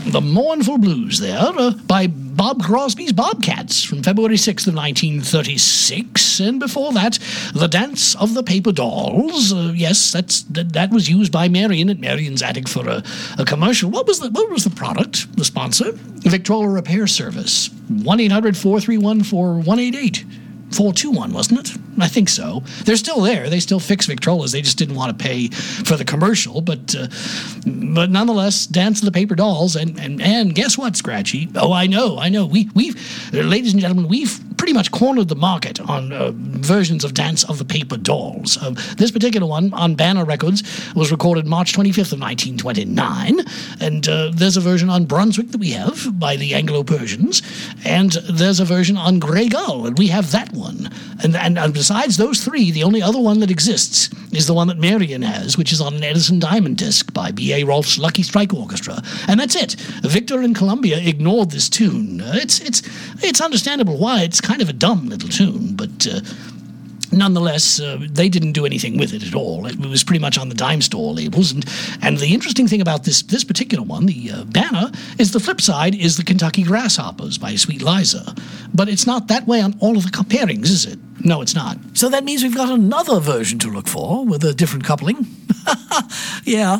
The Mournful Blues there, by Bob Crosby's Bobcats from February 6th of 1936. And before that, The Dance of the Paper Dolls. Yes, that was used by Marion at Marion's Attic for a commercial. What was the product, the sponsor? Victrola Repair Service. 1-800-431-4188. 421, wasn't it? I think so. They're still there. They still fix Victrolas. They just didn't want to pay for the commercial. But nonetheless, Dance of the Paper Dolls. And guess what, Scratchy? Oh, I know. We've ladies and gentlemen, we've pretty much cornered the market on versions of Dance of the Paper Dolls. This particular one on Banner Records was recorded March 25th of 1929. And there's a version on Brunswick that we have by the Anglo-Persians. And there's a version on Grey Gull. And we have that one. And besides those three, the only other one that exists is the one that Marion has, which is on an Edison Diamond disc by B.A. Rolfe's Lucky Strike Orchestra. And that's it. Victor and Columbia ignored this tune. It's understandable why. It's kind of a dumb little tune, but nonetheless, they didn't do anything with it at all. It was pretty much on the dime store labels. And the interesting thing about this particular one, the Banner, is the flip side is the Kentucky Grasshoppers by Sweet Liza. But it's not that way on all of the pairings, is it? No, it's not. So that means we've got another version to look for with a different coupling. Yeah,